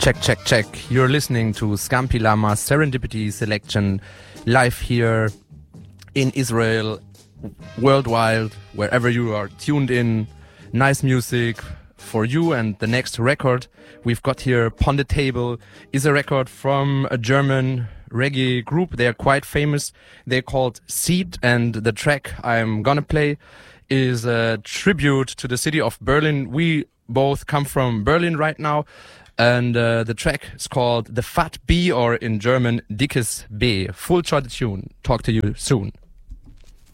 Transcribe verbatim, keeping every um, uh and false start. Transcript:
Check, check, check. You're listening to Scampi Lama Serendipity Selection live here in Israel, worldwide, wherever you are tuned in. Nice music for you. And the next record we've got here on the table is a record from a German reggae group. They are quite famous. They're called Seed, and the track I'm gonna play is a tribute to the city of Berlin. We both come from Berlin right now, and uh, the track is called The Fat Bee, or in German Dickes B. Full short tune. Talk to you soon.